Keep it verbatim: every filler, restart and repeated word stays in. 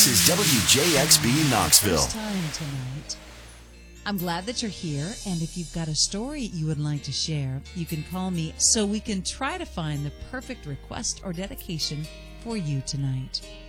This is W J X B Knoxville. First time tonight. I'm glad that you're here, and if you've got a story you would like to share, you can call me so we can try to find the perfect request or dedication for you tonight.